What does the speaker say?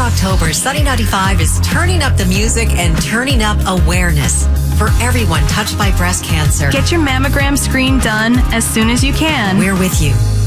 October, Sunny 95 is turning up the music and turning up awareness for everyone touched by breast cancer. Get your mammogram screen done as soon as you can. We're with you.